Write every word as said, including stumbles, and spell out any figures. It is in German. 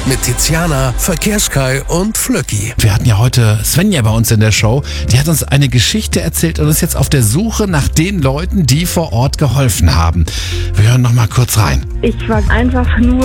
mit Tiziana, Verkehrskai und Flöcki. Wir hatten ja heute Svenja bei uns in der Show. Die hat uns eine Geschichte erzählt und ist jetzt auf der Suche nach den Leuten, die vor Ort geholfen haben. Wir hören noch mal kurz rein. Ich war einfach nur